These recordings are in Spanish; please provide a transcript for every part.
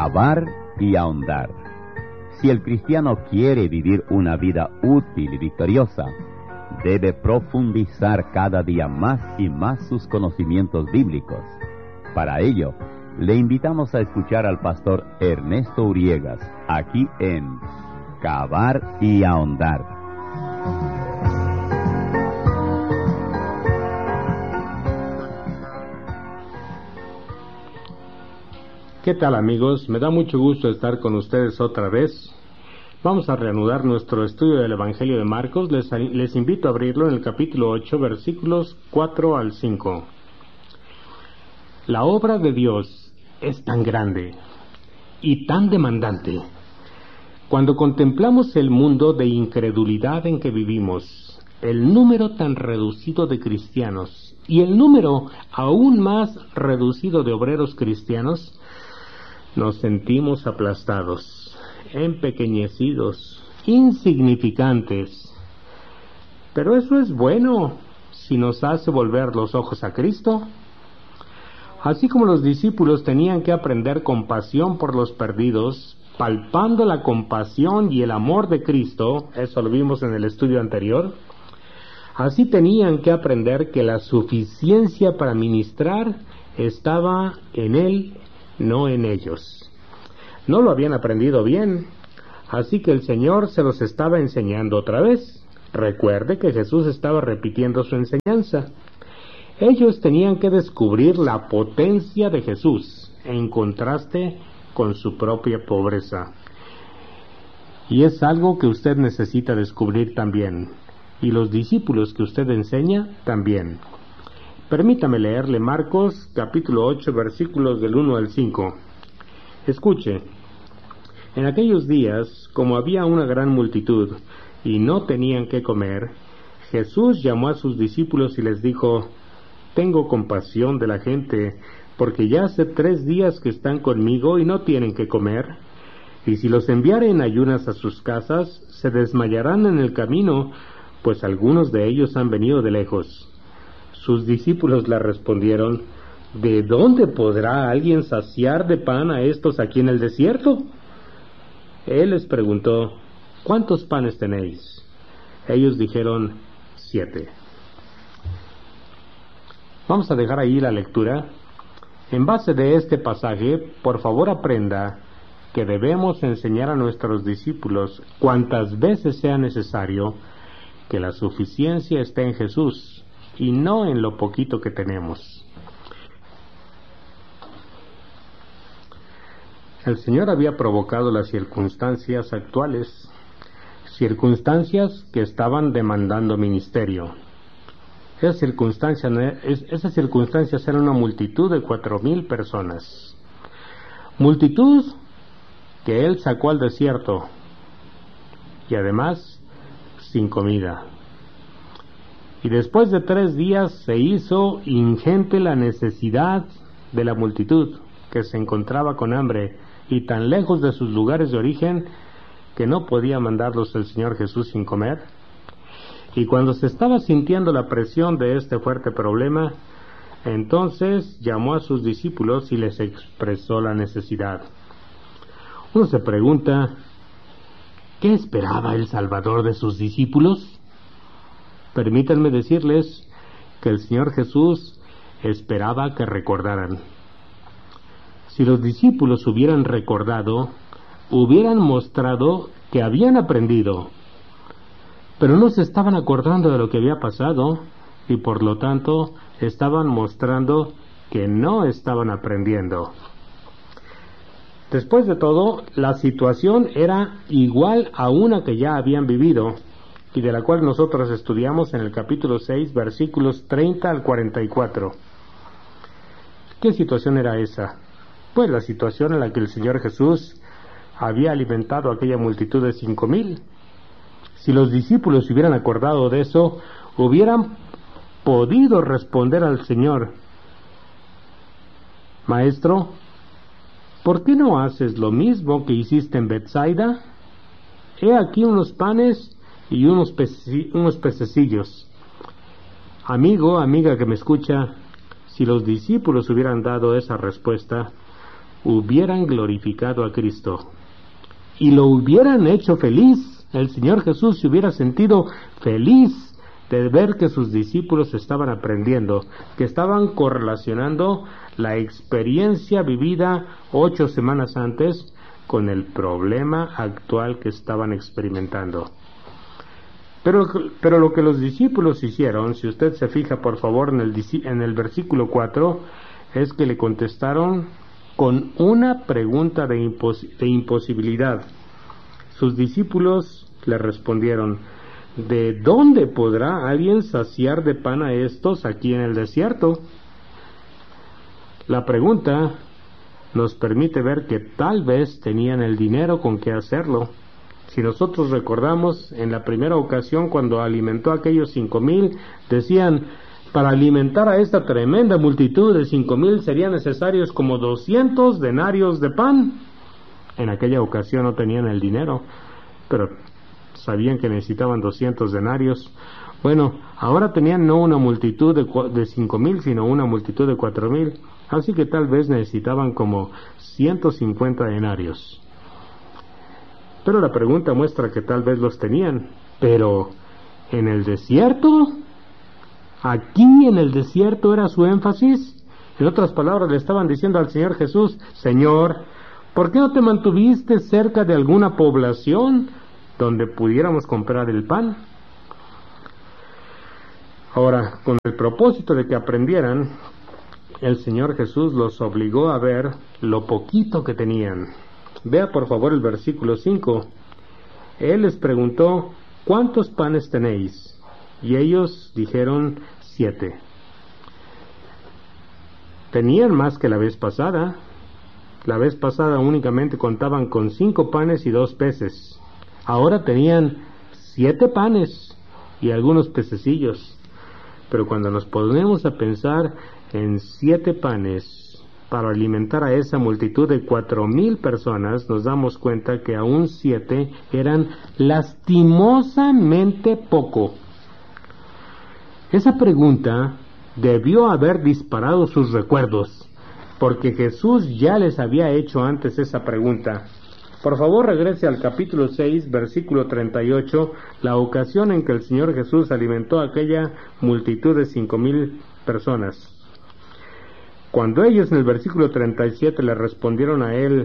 Cavar y ahondar. Si el cristiano quiere vivir una vida útil y victoriosa, debe profundizar cada día más y más sus conocimientos bíblicos. Para ello, le invitamos a escuchar al pastor Ernesto Uriegas, aquí en Cavar y ahondar. ¿Qué tal, amigos? Me da mucho gusto estar con ustedes otra vez. Vamos a reanudar nuestro estudio del Evangelio de Marcos. Les invito a abrirlo en el capítulo 8, versículos 4 al 5. La obra de Dios es tan grande y tan demandante. Cuando contemplamos el mundo de incredulidad en que vivimos, el número tan reducido de cristianos y el número aún más reducido de obreros cristianos, nos sentimos aplastados, empequeñecidos, insignificantes. Pero eso es bueno si nos hace volver los ojos a Cristo. Así como los discípulos tenían que aprender compasión por los perdidos, palpando la compasión y el amor de Cristo, eso lo vimos en el estudio anterior, así tenían que aprender que la suficiencia para ministrar estaba en Él, no en ellos. No lo habían aprendido bien, así que el Señor se los estaba enseñando otra vez. Recuerde que Jesús estaba repitiendo su enseñanza. Ellos tenían que descubrir la potencia de Jesús, en contraste con su propia pobreza. Y es algo que usted necesita descubrir también, y los discípulos que usted enseña también. Permítame leerle Marcos capítulo 8 versículos del 1 al 5. Escuche. En aquellos días, como había una gran multitud y no tenían qué comer, Jesús llamó a sus discípulos y les dijo: Tengo compasión de la gente, porque ya hace 3 días que están conmigo y no tienen qué comer. Y si los enviare en ayunas a sus casas, se desmayarán en el camino, pues algunos de ellos han venido de lejos. Sus discípulos le respondieron: ¿De dónde podrá alguien saciar de pan a estos aquí en el desierto? Él les preguntó: ¿Cuántos panes tenéis? Ellos dijeron: 7. Vamos a dejar ahí la lectura. En base de este pasaje, por favor aprenda que debemos enseñar a nuestros discípulos cuantas veces sea necesario que la suficiencia esté en Jesús y no en lo poquito que tenemos. El Señor había provocado las circunstancias actuales, circunstancias que estaban demandando ministerio. Esas circunstancias eran una multitud de 4,000 personas. Multitud que Él sacó al desierto y además sin comida. Y después de 3 días se hizo ingente la necesidad de la multitud, que se encontraba con hambre y tan lejos de sus lugares de origen que no podía mandarlos el Señor Jesús sin comer. Y cuando se estaba sintiendo la presión de este fuerte problema, entonces llamó a sus discípulos y les expresó la necesidad. Uno se pregunta, ¿qué esperaba el Salvador de sus discípulos? Permítanme decirles que el Señor Jesús esperaba que recordaran. Si los discípulos hubieran recordado, hubieran mostrado que habían aprendido, pero no se estaban acordando de lo que había pasado y por lo tanto estaban mostrando que no estaban aprendiendo. Después de todo, la situación era igual a una que ya habían vivido y de la cual nosotros estudiamos en el capítulo 6, versículos 30 al 44. ¿Qué situación era esa? Pues la situación en la que el Señor Jesús había alimentado a aquella multitud de 5,000. Si los discípulos se hubieran acordado de eso, hubieran podido responder al Señor: Maestro, ¿por qué no haces lo mismo que hiciste en Betsaida? He aquí unos panes y unos pececillos. Amigo, amiga que me escucha, si los discípulos hubieran dado esa respuesta, hubieran glorificado a Cristo y lo hubieran hecho feliz. El Señor Jesús se hubiera sentido feliz de ver que sus discípulos estaban aprendiendo, que estaban correlacionando la experiencia vivida 8 semanas antes con el problema actual que estaban experimentando. Pero lo que los discípulos hicieron, si usted se fija por favor en el versículo 4, es que le contestaron con una pregunta de imposibilidad. Sus discípulos le respondieron: ¿de dónde podrá alguien saciar de pan a estos aquí en el desierto? La pregunta nos permite ver que tal vez tenían el dinero con que hacerlo. Si nosotros recordamos, en la primera ocasión cuando alimentó a aquellos 5,000, decían: para alimentar a esta tremenda multitud de 5,000 serían necesarios como 200 denarios de pan. En aquella ocasión no tenían el dinero, pero sabían que necesitaban 200 denarios. Bueno, ahora tenían no una multitud de 5,000, sino una multitud de 4,000. Así que tal vez necesitaban como 150 denarios. Pero la pregunta muestra que tal vez los tenían. Pero, ¿en el desierto? ¿Aquí en el desierto era su énfasis? En otras palabras, le estaban diciendo al Señor Jesús: Señor, ¿por qué no te mantuviste cerca de alguna población donde pudiéramos comprar el pan? Ahora, con el propósito de que aprendieran, el Señor Jesús los obligó a ver lo poquito que tenían. Vea por favor el versículo 5. Él les preguntó: ¿cuántos panes tenéis? Y ellos dijeron: 7. Tenían más que la vez pasada. La vez pasada únicamente contaban con 5 panes y 2 peces. Ahora tenían 7 panes y algunos pececillos. Pero cuando nos ponemos a pensar en 7 panes para alimentar a esa multitud de 4,000 personas, nos damos cuenta que aún 7 eran lastimosamente poco. Esa pregunta debió haber disparado sus recuerdos, porque Jesús ya les había hecho antes esa pregunta. Por favor, regrese al capítulo 6, versículo 38, la ocasión en que el Señor Jesús alimentó a aquella multitud de 5,000 personas. Cuando ellos en el versículo 37 le respondieron a él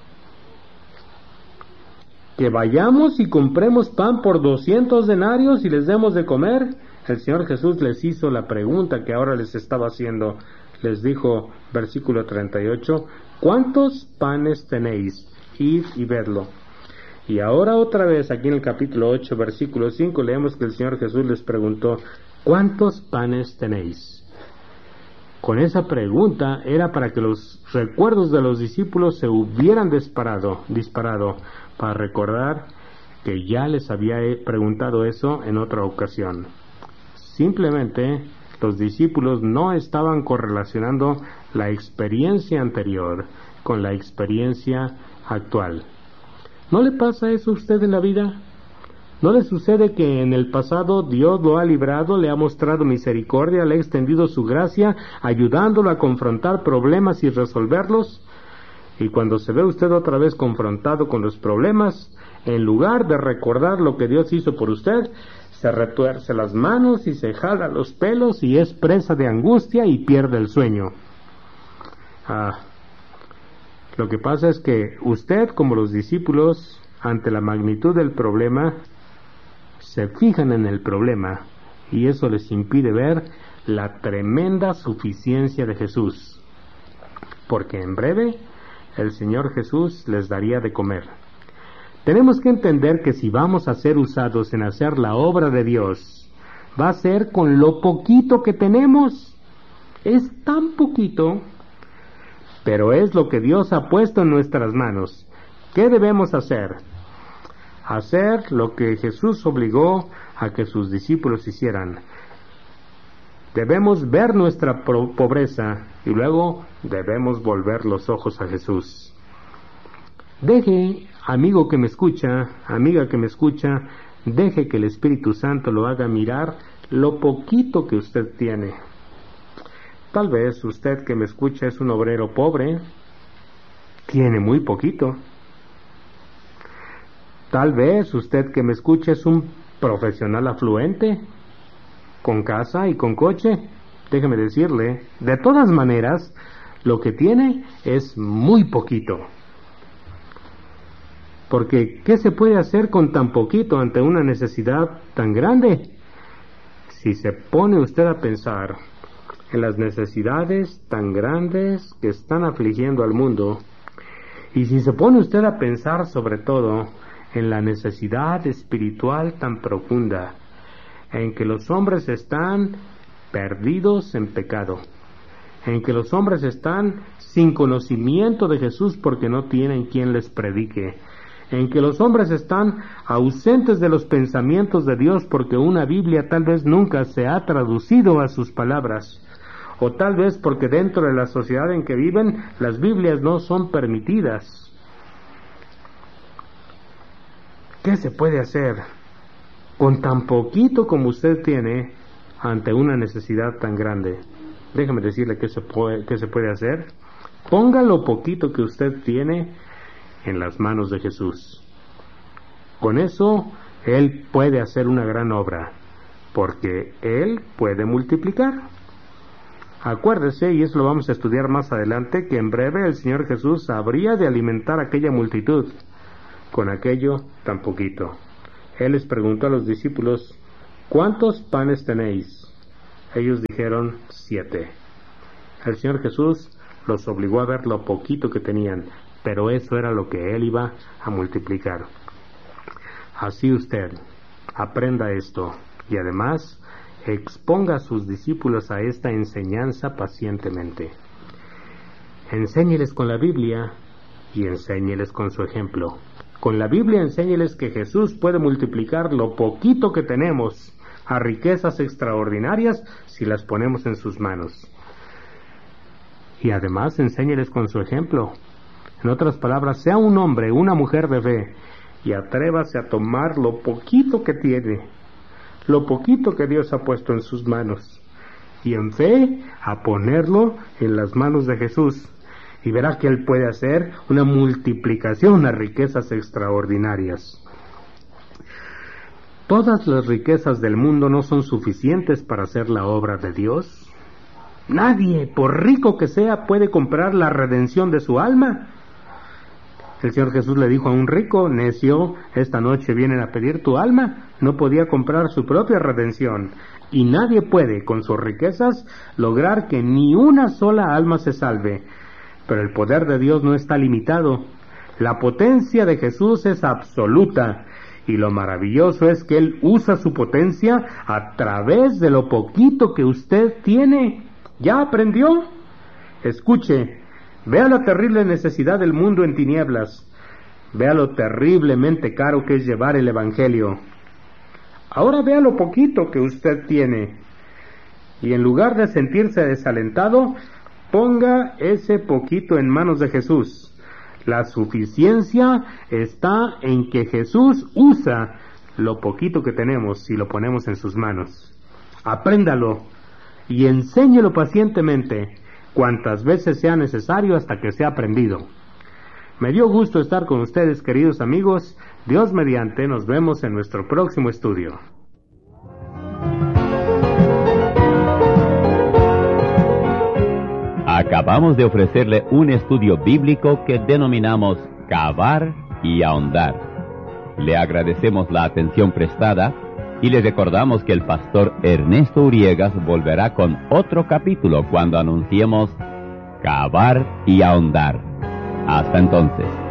que vayamos y compremos pan por 200 denarios y les demos de comer, el Señor Jesús les hizo la pregunta que ahora les estaba haciendo. Les dijo, versículo 38, ¿cuántos panes tenéis? Id y vedlo. Y ahora otra vez aquí en el capítulo 8, versículo 5, leemos que el Señor Jesús les preguntó: ¿cuántos panes tenéis? Con esa pregunta era para que los recuerdos de los discípulos se hubieran disparado, para recordar que ya les había preguntado eso en otra ocasión. Simplemente los discípulos no estaban correlacionando la experiencia anterior con la experiencia actual. ¿No le pasa eso a usted en la vida? ¿No le sucede que en el pasado Dios lo ha librado, le ha mostrado misericordia, le ha extendido su gracia, ayudándolo a confrontar problemas y resolverlos? Y cuando se ve usted otra vez confrontado con los problemas, en lugar de recordar lo que Dios hizo por usted, se retuerce las manos y se jala los pelos y es presa de angustia y pierde el sueño. Lo que pasa es que usted, como los discípulos, ante la magnitud del problema, se fijan en el problema y eso les impide ver la tremenda suficiencia de Jesús, porque en breve el Señor Jesús les daría de comer. Tenemos que entender que si vamos a ser usados en hacer la obra de Dios, va a ser con lo poquito que tenemos. Es tan poquito, pero es lo que Dios ha puesto en nuestras manos. ¿Qué debemos hacer? Hacer lo que Jesús obligó a que sus discípulos hicieran. Debemos ver nuestra pobreza y luego debemos volver los ojos a Jesús. Deje, amigo que me escucha, amiga que me escucha, deje que el Espíritu Santo lo haga mirar lo poquito que usted tiene. Tal vez usted que me escucha es un obrero pobre, tiene muy poquito. Tal vez usted que me escuche es un profesional afluente, con casa y con coche. Déjeme decirle, de todas maneras, lo que tiene es muy poquito. Porque, ¿qué se puede hacer con tan poquito ante una necesidad tan grande? Si se pone usted a pensar en las necesidades tan grandes que están afligiendo al mundo, y si se pone usted a pensar sobre todo en la necesidad espiritual tan profunda, en que los hombres están perdidos en pecado, en que los hombres están sin conocimiento de Jesús porque no tienen quien les predique, en que los hombres están ausentes de los pensamientos de Dios porque una Biblia tal vez nunca se ha traducido a sus palabras, o tal vez porque dentro de la sociedad en que viven las Biblias no son permitidas. ¿Qué se puede hacer con tan poquito como usted tiene ante una necesidad tan grande? Déjeme decirle qué se puede hacer. Ponga lo poquito que usted tiene en las manos de Jesús. Con eso, Él puede hacer una gran obra, porque Él puede multiplicar. Acuérdese, y eso lo vamos a estudiar más adelante, que en breve el Señor Jesús habría de alimentar a aquella multitud con aquello tan poquito. Él les preguntó a los discípulos, ¿cuántos panes tenéis? Ellos dijeron, 7. El Señor Jesús los obligó a ver lo poquito que tenían, pero eso era lo que Él iba a multiplicar. Así usted aprenda esto y además exponga a sus discípulos a esta enseñanza pacientemente. Enséñeles con la Biblia y enséñeles con su ejemplo. Con la Biblia enséñeles que Jesús puede multiplicar lo poquito que tenemos a riquezas extraordinarias si las ponemos en sus manos. Y además enséñeles con su ejemplo. En otras palabras, sea un hombre, una mujer de fe, y atrévase a tomar lo poquito que tiene, lo poquito que Dios ha puesto en sus manos, y en fe a ponerlo en las manos de Jesús, y verá que Él puede hacer una multiplicación a riquezas extraordinarias. Todas las riquezas del mundo no son suficientes para hacer la obra de Dios. Nadie, por rico que sea, puede comprar la redención de su alma. El Señor Jesús le dijo a un rico, necio, esta noche vienen a pedir tu alma. No podía comprar su propia redención. Y nadie puede, con sus riquezas, lograr que ni una sola alma se salve. Pero el poder de Dios no está limitado. La potencia de Jesús es absoluta. Y lo maravilloso es que Él usa su potencia a través de lo poquito que usted tiene. ¿Ya aprendió? Escuche. Vea la terrible necesidad del mundo en tinieblas. Vea lo terriblemente caro que es llevar el Evangelio. Ahora vea lo poquito que usted tiene. Y en lugar de sentirse desalentado, ponga ese poquito en manos de Jesús. La suficiencia está en que Jesús usa lo poquito que tenemos si lo ponemos en sus manos. Apréndalo y enséñelo pacientemente, cuantas veces sea necesario hasta que sea aprendido. Me dio gusto estar con ustedes, queridos amigos. Dios mediante, nos vemos en nuestro próximo estudio. Acabamos de ofrecerle un estudio bíblico que denominamos Cavar y Ahondar. Le agradecemos la atención prestada y le recordamos que el pastor Ernesto Uriegas volverá con otro capítulo cuando anunciemos Cavar y Ahondar. Hasta entonces.